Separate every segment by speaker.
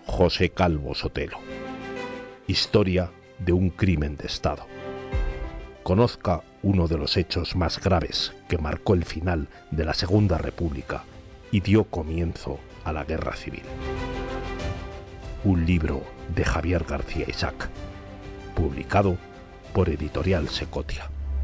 Speaker 1: José Calvo Sotelo. Historia de un crimen de Estado. Conozca uno de los hechos más graves que marcó el final de la Segunda República y dio comienzo a la Guerra Civil. Un libro de Javier García Isaac, publicado por Editorial Secotia.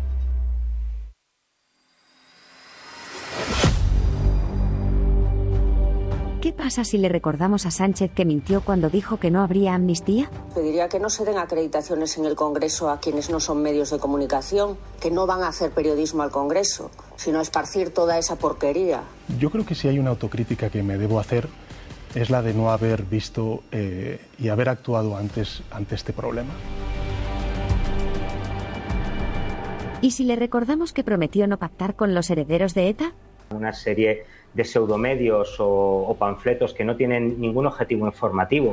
Speaker 2: ¿Qué pasa si le recordamos a Sánchez que mintió cuando dijo que no habría amnistía?
Speaker 3: Pediría que no se den acreditaciones en el Congreso a quienes no son medios de comunicación, que no van a hacer periodismo al Congreso, sino a esparcir toda esa porquería.
Speaker 4: Yo creo que si hay una autocrítica que me debo hacer es la de no haber visto y haber actuado antes ante este problema.
Speaker 2: ¿Y si le recordamos que prometió no pactar con los herederos de ETA?
Speaker 5: Una serie de pseudomedios o panfletos que no tienen ningún objetivo informativo.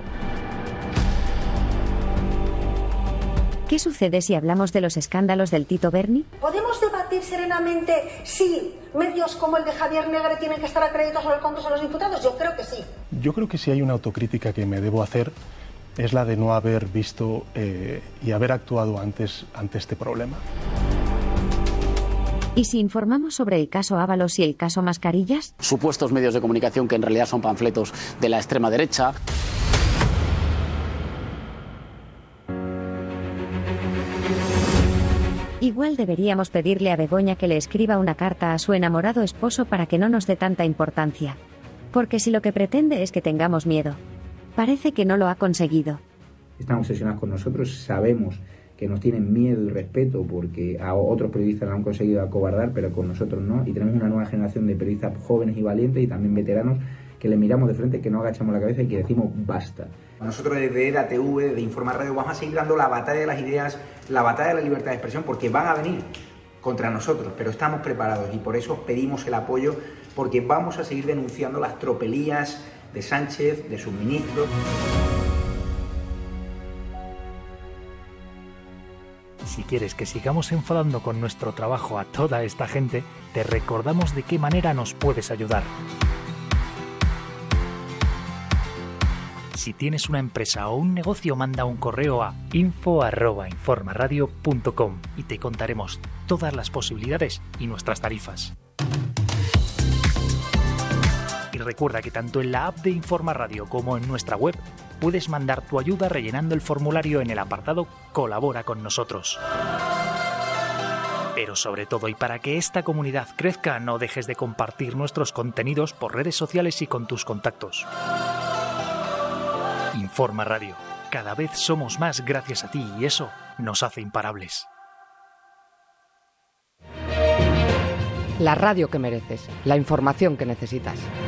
Speaker 2: ¿Qué sucede si hablamos de los escándalos del Tito Berni?
Speaker 6: ¿Podemos debatir serenamente si medios como el de Javier Negre tienen que estar acreditados en el Congreso de los Diputados? Yo creo que sí.
Speaker 4: Yo creo que si hay una autocrítica que me debo hacer es la de no haber visto y haber actuado antes ante este problema.
Speaker 2: ¿Y si informamos sobre el caso Ábalos y el caso Mascarillas?
Speaker 7: Supuestos medios de comunicación que en realidad son panfletos de la extrema derecha.
Speaker 2: Igual deberíamos pedirle a Begoña que le escriba una carta a su enamorado esposo para que no nos dé tanta importancia. Porque si lo que pretende es que tengamos miedo, parece que no lo ha conseguido.
Speaker 8: Están obsesionados con nosotros, sabemos que nos tienen miedo y respeto porque a otros periodistas lo han conseguido acobardar, pero con nosotros no. Y tenemos una nueva generación de periodistas jóvenes y valientes y también veteranos que le miramos de frente, que no agachamos la cabeza y que decimos basta.
Speaker 9: Nosotros desde EDATV, desde Informa Radio, vamos a seguir dando la batalla de las ideas, la batalla de la libertad de expresión, porque van a venir contra nosotros, pero estamos preparados y por eso pedimos el apoyo, porque vamos a seguir denunciando las tropelías de Sánchez, de sus ministros.
Speaker 10: Si quieres que sigamos enfadando con nuestro trabajo a toda esta gente, te recordamos de qué manera nos puedes ayudar. Si tienes una empresa o un negocio, manda un correo a info@informaradio.com y te contaremos todas las posibilidades y nuestras tarifas. Y recuerda que tanto en la app de Informa Radio como en nuestra web puedes mandar tu ayuda rellenando el formulario en el apartado Colabora con nosotros. Pero sobre todo, y para que esta comunidad crezca, no dejes de compartir nuestros contenidos por redes sociales y con tus contactos. Informa Radio. Cada vez somos más gracias a ti y eso nos hace imparables.
Speaker 11: La radio que mereces, la información que necesitas.